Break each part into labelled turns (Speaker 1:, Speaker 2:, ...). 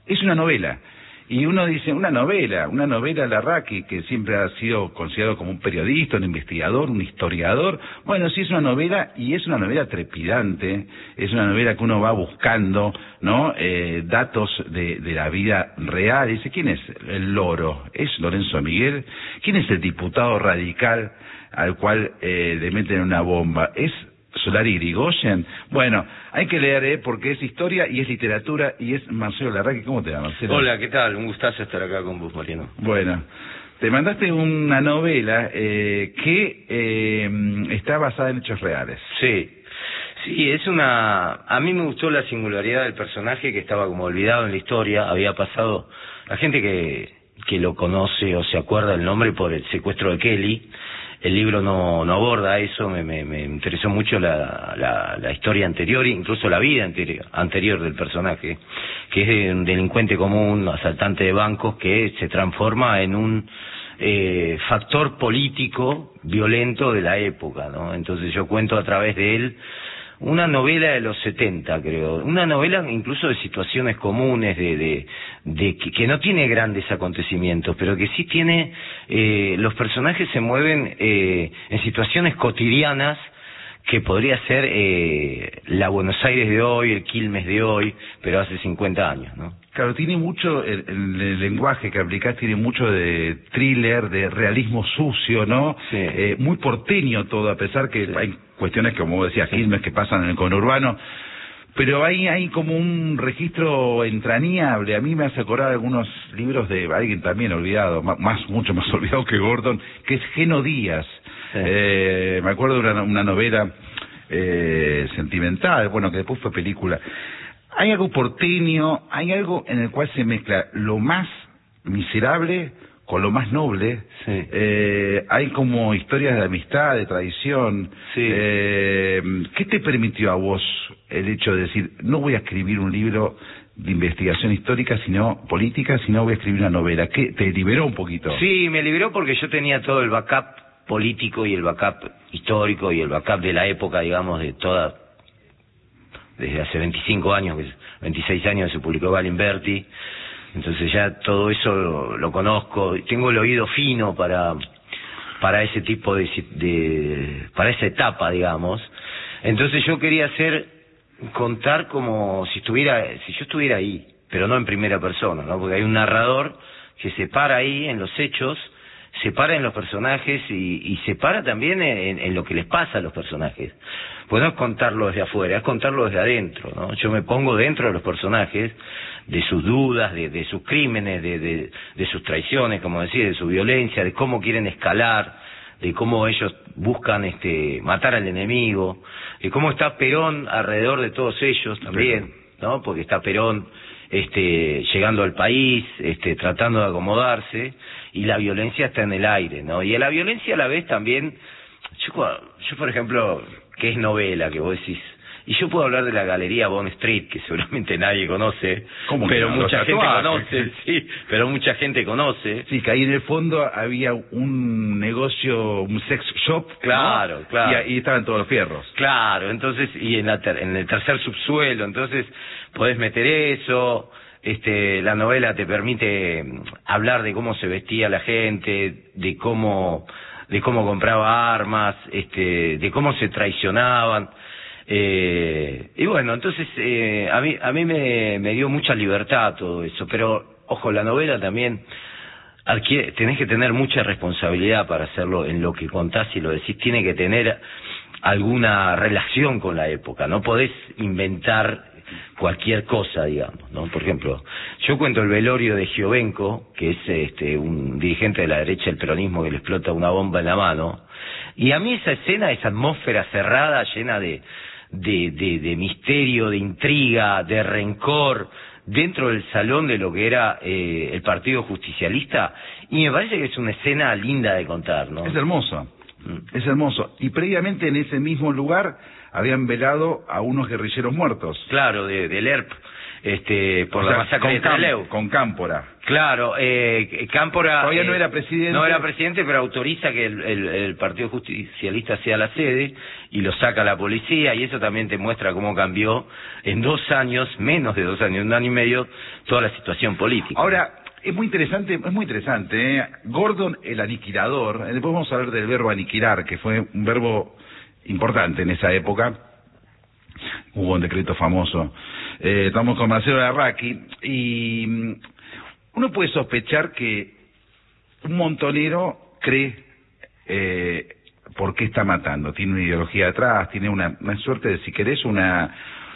Speaker 1: es una novela. Y uno dice, una novela Larraqui, que siempre ha sido considerado como un periodista, un investigador, un historiador. Bueno, sí es una novela, y es una novela trepidante, es una novela que uno va buscando, ¿no? Datos de la vida real. Dice, ¿quién es el loro? ¿Es Lorenzo Miguel? ¿Quién es el diputado radical al cual le meten una bomba? ¿Es Solari Irigoyen? Bueno, hay que leer, porque es historia y es literatura, y es Marcelo Larraqui. ¿Cómo te va, Marcelo?
Speaker 2: Hola, ¿qué tal? Un gustazo estar acá con vos, Mariano.
Speaker 1: Bueno, te mandaste una novela que está basada en hechos reales.
Speaker 2: Sí, es una... A mí me gustó la singularidad del personaje, que estaba como olvidado en la historia. Había pasado... La gente que lo conoce o se acuerda del nombre por el secuestro de Kelly. El libro no aborda eso. Me interesó mucho la historia anterior, incluso la vida anterior del personaje, que es un delincuente común, asaltante de bancos, que se transforma en un factor político violento de la época, ¿no? Entonces yo cuento a través de él una novela de los 70, creo, una novela incluso de situaciones comunes, que no tiene grandes acontecimientos, pero que sí tiene, los personajes se mueven en situaciones cotidianas, que podría ser la Buenos Aires de hoy, el Quilmes de hoy, pero hace 50 años, ¿no?
Speaker 1: Claro, tiene mucho, el lenguaje que aplicás tiene mucho de thriller, de realismo sucio, ¿no?
Speaker 2: Sí.
Speaker 1: Muy porteño todo, a pesar que hay cuestiones, como vos decías, Quilmes, que pasan en el conurbano, pero hay como un registro entrañable. A mí me hace acordar algunos libros de alguien también olvidado, mucho más olvidado que Gordon, que es Geno Díaz. Sí. Me acuerdo de una novela sentimental, bueno, que después fue película. Hay algo porteño, hay algo en el cual se mezcla lo más miserable con lo más noble.
Speaker 2: Sí.
Speaker 1: Hay como historias de amistad, de traición.
Speaker 2: Sí.
Speaker 1: ¿Qué te permitió a vos el hecho de decir, no voy a escribir un libro de investigación histórica, sino política, sino voy a escribir una novela? ¿Qué te liberó un poquito?
Speaker 2: Sí, me liberó porque yo tenía todo el backup político y el backup histórico y el backup de la época, digamos, desde hace 25 años, 26 años se publicó Galimberti. Entonces ya todo eso lo conozco, tengo el oído fino para ese tipo para esa etapa, digamos. Entonces yo quería contar como si yo estuviera ahí, pero no en primera persona, ¿no? Porque hay un narrador que se para ahí en los hechos, se para en los personajes y se para también en lo que les pasa a los personajes. Pues no es contarlo desde afuera, es contarlo desde adentro, ¿no? Yo me pongo dentro de los personajes, de sus dudas, de sus crímenes, de sus traiciones, como decía, de su violencia, de cómo quieren escalar, de cómo ellos buscan matar al enemigo, de cómo está Perón alrededor de todos ellos también, ¿no? Porque está Perón llegando al país, tratando de acomodarse, y la violencia está en el aire, ¿no? Y a la violencia a la vez también, yo por ejemplo, que es novela, que vos decís, y yo puedo hablar de la Galería Bond Street, que seguramente nadie conoce, pero mucha gente conoce, sí, pero mucha gente conoce.
Speaker 1: Sí, que ahí en el fondo había un negocio, un sex shop,
Speaker 2: claro,
Speaker 1: ¿no?
Speaker 2: Claro.
Speaker 1: Y ahí estaban todos los fierros.
Speaker 2: Claro, entonces, y en el tercer subsuelo, entonces podés meter eso. La novela te permite hablar de cómo se vestía la gente, de cómo compraba armas, de cómo se traicionaban. Y bueno, entonces a mí me dio mucha libertad todo eso, pero ojo, la novela también tenés que tener mucha responsabilidad para hacerlo. En lo que contás y lo decís, tiene que tener alguna relación con la época, no podés inventar cualquier cosa, digamos, ¿no? Por ejemplo, yo cuento el velorio de Giovenco, que es un dirigente de la derecha del peronismo que le explota una bomba en la mano, y a mí esa escena, esa atmósfera cerrada, llena de misterio, de intriga, de rencor, dentro del salón de lo que era el Partido Justicialista, y me parece que es una escena linda de contar, ¿no?
Speaker 1: Es hermoso, es hermoso. Y previamente en ese mismo lugar habían velado a unos guerrilleros muertos.
Speaker 2: Claro, del ERP, por la masacre de Trelew.
Speaker 1: Con Cámpora.
Speaker 2: Claro, Cámpora
Speaker 1: todavía no era presidente.
Speaker 2: No era presidente, pero autoriza que el Partido Justicialista sea la sede y lo saca la policía, y eso también te muestra cómo cambió en 2 años, menos de 2 años, 1 año y medio, toda la situación política.
Speaker 1: Ahora, es muy interesante, Gordon el aniquilador, después vamos a hablar del verbo aniquilar, que fue un verbo importante en esa época. Hubo un decreto famoso. Estamos con Marcelo Larraqui, y uno puede sospechar que un montonero cree por qué está matando. Tiene una ideología atrás, tiene una suerte de, si querés, una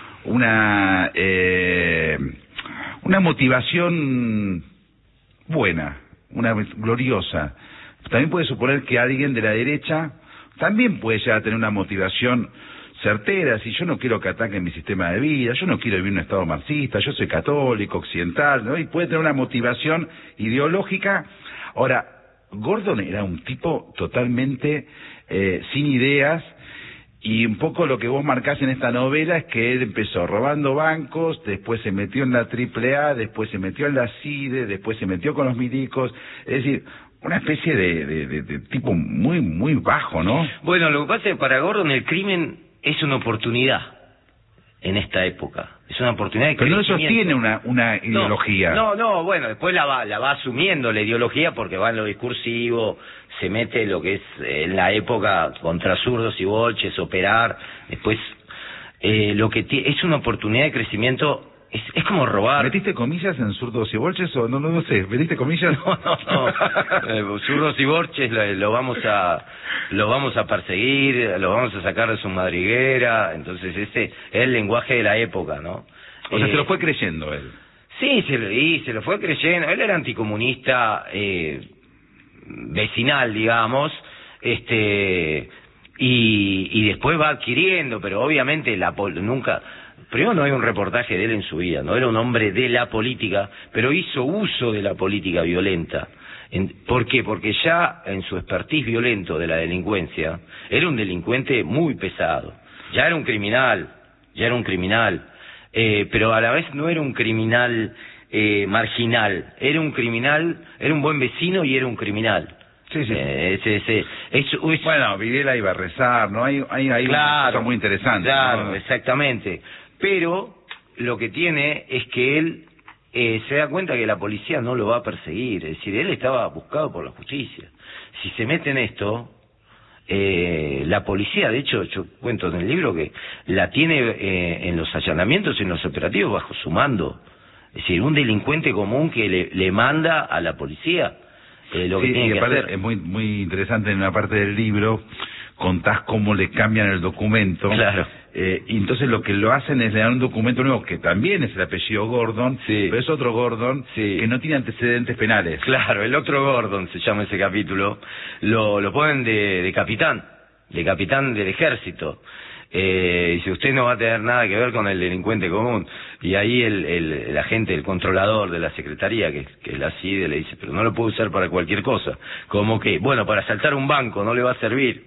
Speaker 1: motivación buena, una gloriosa. También puede suponer que alguien de la derecha también puede llegar a tener una motivación certera. Si yo no quiero que ataquen mi sistema de vida, yo no quiero vivir en un estado marxista, yo soy católico, occidental, ¿no? Y puede tener una motivación ideológica. Ahora, Gordon era un tipo totalmente sin ideas, y un poco lo que vos marcás en esta novela es que él empezó robando bancos, después se metió en la AAA, después se metió en la CIDE, después se metió con los milicos, es decir, una especie de tipo muy, muy bajo, ¿no?
Speaker 2: Bueno, lo que pasa es que para Gordon el crimen es una oportunidad en esta época. Es una oportunidad de crecimiento.
Speaker 1: Pero no sostiene una ideología.
Speaker 2: No, bueno, después la va asumiendo la ideología, porque va en lo discursivo, se mete lo que es en la época contra zurdos y bolches, operar, después lo que es una oportunidad de crecimiento. Es como robar.
Speaker 1: ¿Metiste comillas en zurdos y bolches o no sé? ¿Metiste comillas?
Speaker 2: No. Zurdos y bolches lo vamos a perseguir, lo vamos a sacar de su madriguera. Entonces ese es el lenguaje de la época, ¿no?
Speaker 1: O sea, se lo fue creyendo él.
Speaker 2: Sí, se lo fue creyendo. Él era anticomunista vecinal, digamos, y después va adquiriendo, pero obviamente nunca. Primero, no hay un reportaje de él en su vida, no era un hombre de la política, pero hizo uso de la política violenta. ¿Por qué? Porque ya en su expertise violento de la delincuencia, era un delincuente muy pesado, ya era un criminal, pero a la vez no era un criminal marginal, era un buen vecino y era un criminal.
Speaker 1: Sí.
Speaker 2: Bueno,
Speaker 1: Videla iba a rezar, ¿no? Hay una cosa muy interesante.
Speaker 2: Claro,
Speaker 1: ¿no?
Speaker 2: Exactamente. Pero lo que tiene es que él se da cuenta que la policía no lo va a perseguir. Es decir, él estaba buscado por la justicia. Si se mete en esto, la policía, de hecho, yo cuento en el libro que la tiene en los allanamientos, en los operativos, bajo su mando. Es decir, un delincuente común que le manda a la policía lo que tiene que hacer.
Speaker 1: Es muy interesante, en una parte del libro contás cómo le cambian el documento.
Speaker 2: Claro.
Speaker 1: Y entonces lo que lo hacen es le dan un documento nuevo, que también es el apellido Gordon,
Speaker 2: sí,
Speaker 1: pero es otro Gordon, sí, que no tiene antecedentes penales.
Speaker 2: Claro, el otro Gordon se llama ese capítulo, lo ponen de capitán del ejército. Dice, usted no va a tener nada que ver con el delincuente común. Y ahí el agente, el controlador de la secretaría, que es la CIDE, le dice, pero no lo puede usar para cualquier cosa. Como que, bueno, para asaltar un banco no le va a servir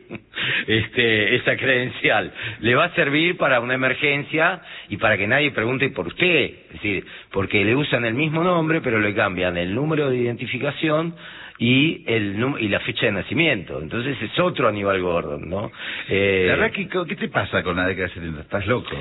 Speaker 2: esa credencial. Le va a servir para una emergencia y para que nadie pregunte por usted. Es decir, porque le usan el mismo nombre, pero le cambian el número de identificación y la fecha de nacimiento. Entonces es otro Aníbal Gordon, ¿no?
Speaker 1: Larraqui, ¿qué te pasa con la década de 70? ¿Estás loco?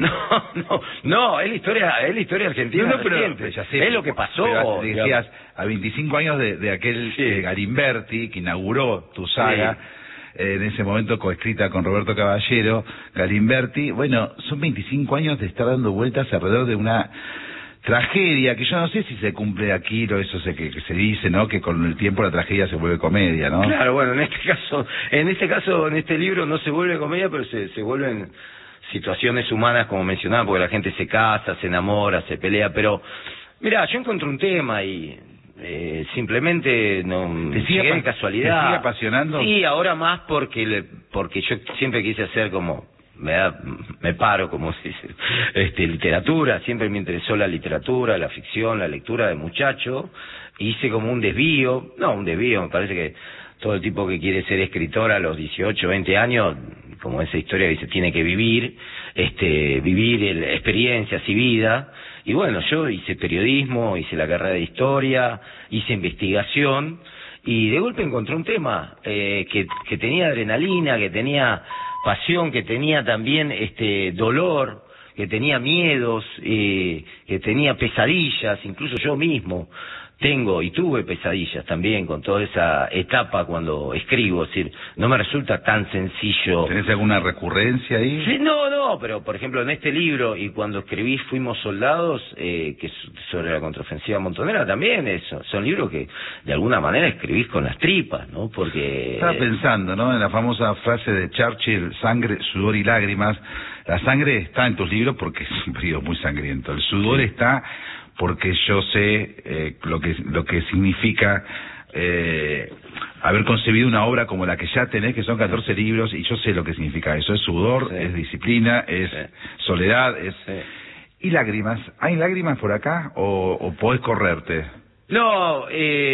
Speaker 2: No, es la historia argentina reciente.
Speaker 1: Ya sé,
Speaker 2: es lo que pasó.
Speaker 1: Pero decías, a 25 años de aquel Galimberti, que inauguró tu saga, en ese momento coescrita con Roberto Caballero, Galimberti, bueno, son 25 años de estar dando vueltas alrededor de una tragedia, que yo no sé si se cumple aquí, eso que se dice, ¿no? Que con el tiempo la tragedia se vuelve comedia, ¿no?
Speaker 2: Claro, bueno, en este caso, en este libro no se vuelve comedia, pero se vuelven situaciones humanas, como mencionaba, porque la gente se casa, se enamora, se pelea, pero mirá, yo encontré un tema y simplemente no llegué de casualidad.
Speaker 1: ¿Te sigue apasionando?
Speaker 2: Sí, ahora más porque yo siempre quise hacer como me paro, como se dice, literatura, siempre me interesó la literatura, la ficción, la lectura de muchacho, hice como un desvío, me parece que todo el tipo que quiere ser escritor a los 18, 20 años, como esa historia dice, tiene que vivir experiencias y vida, Y bueno, yo hice periodismo, hice la carrera de historia, hice investigación, y de golpe encontré un tema que tenía adrenalina, que tenía pasión, que tenía también dolor, que tenía miedos, que tenía pesadillas, incluso yo mismo tengo y tuve pesadillas también con toda esa etapa cuando escribo, es decir, no me resulta tan sencillo.
Speaker 1: ¿Tenés alguna recurrencia ahí?
Speaker 2: Sí, no, pero por ejemplo en este libro y cuando escribí Fuimos Soldados, que es sobre la contraofensiva montonera, también son libros que de alguna manera escribís con las tripas, ¿no? Porque...
Speaker 1: Estaba pensando, ¿no?, en la famosa frase de Churchill, sangre, sudor y lágrimas. La sangre está en tus libros porque es un periodo muy sangriento. El sudor está porque yo sé lo que significa haber concebido una obra como la que ya tenés, que son 14 libros, y yo sé lo que significa eso. Es sudor, es disciplina, es soledad, es... ¿Y lágrimas? ¿Hay lágrimas por acá o podés correrte?
Speaker 2: No,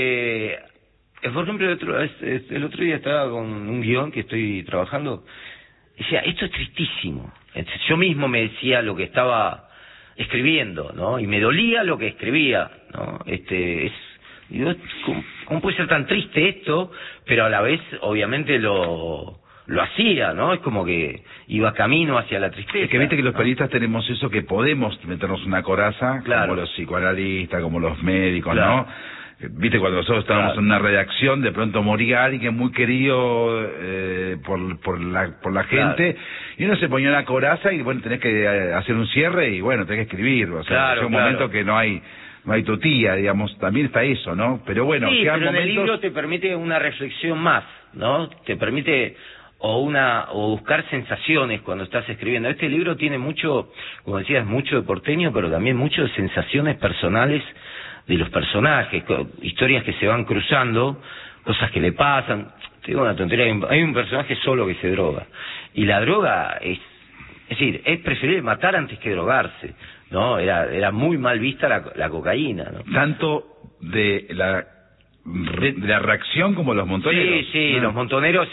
Speaker 2: por ejemplo, el otro día estaba con un guión que estoy trabajando, y decía, esto es tristísimo. Entonces, yo mismo me decía lo que estaba escribiendo, ¿no? Y me dolía lo que escribía, ¿no? Digo, ¿cómo puede ser tan triste esto? Pero a la vez, obviamente, lo hacía, ¿no? Es como que iba camino hacia la tristeza.
Speaker 1: Es que viste que los periodistas tenemos eso, que podemos meternos una coraza, como los psicoanalistas, como los médicos, ¿no? Viste, cuando nosotros estábamos en una redacción, de pronto moría alguien muy querido por la gente, y uno se ponía una coraza y bueno, tenés que hacer un cierre y bueno, tenés que escribir. O sea, es un momento que no hay tutía, digamos, también está eso, ¿no? Pero bueno,
Speaker 2: sí, pero
Speaker 1: momentos...
Speaker 2: en el libro te permite una reflexión más, ¿no? Te permite o buscar sensaciones cuando estás escribiendo. Este libro tiene mucho, como decías, mucho de porteño, pero también mucho de sensaciones personales de los personajes, historias que se van cruzando, cosas que le pasan. Te digo una tontería, hay un personaje solo que se droga, y la droga es decir, es preferible matar antes que drogarse, ¿no? Era muy mal vista la cocaína, ¿no?
Speaker 1: Tanto de la reacción como los montoneros.
Speaker 2: Sí, los montoneros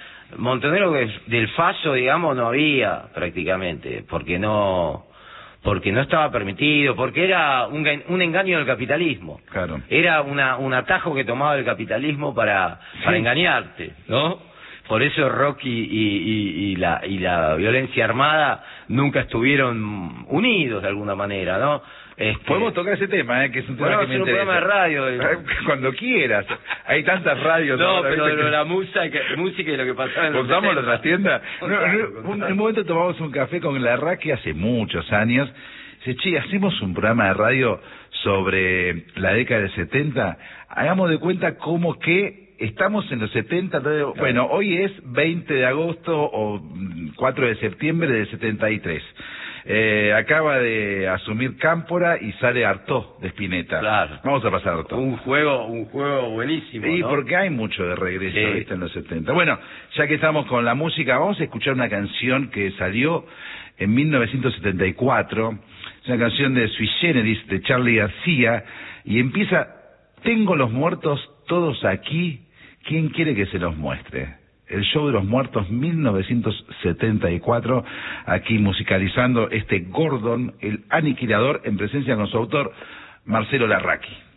Speaker 2: del Faso, digamos, no había prácticamente, porque no estaba permitido, porque era un engaño del capitalismo.
Speaker 1: Claro.
Speaker 2: Era un atajo que tomaba el capitalismo para engañarte, ¿no? Por eso Rocky y la violencia armada nunca estuvieron unidos de alguna manera, ¿no?
Speaker 1: Podemos tocar ese tema, que es un tema que me interesa.
Speaker 2: Un programa de radio.
Speaker 1: Cuando quieras. Hay tantas radios.
Speaker 2: No, pero de la música y lo que pasaba en los 70.
Speaker 1: ¿Contamos la trastienda? En un momento tomamos un café con Larraqui hace muchos años. Dice, che, hacemos un programa de radio sobre la década del 70. Hagamos de cuenta como que estamos en los 70, bueno, hoy es 20 de agosto o 4 de septiembre del 73. Acaba de asumir Cámpora y sale Artaud de Spinetta.
Speaker 2: Claro.
Speaker 1: Vamos a pasar a Artaud.
Speaker 2: Un juego buenísimo,
Speaker 1: sí,
Speaker 2: ¿no?
Speaker 1: porque hay mucho de regreso, ¿viste? En los 70. Bueno, ya que estamos con la música, vamos a escuchar una canción que salió en 1974. Es una canción de Sui Generis, de Charly García, y empieza: tengo los muertos todos aquí, ¿quién quiere que se los muestre? El show de los muertos 1974, aquí musicalizando Gordon, el aniquilador, en presencia con su autor, Marcelo Larraqui.